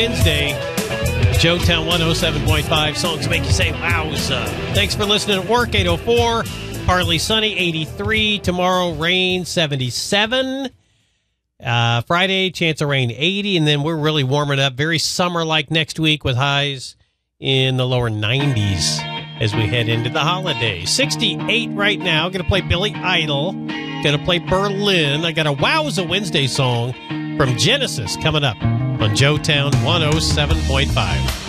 Wednesday, Joetown 107.5, songs make you say wowza. Thanks for listening at work, 804. Partly sunny, 83. Tomorrow, rain, 77. Friday, chance of rain, 80. And then we're really warming up, very summer-like next week with highs in the lower 90s as we head into the holidays. 68 right now. Going to play Billy Idol. Going to play Berlin. I got a Wowza Wednesday song from Genesis coming up on Joetown 107.5.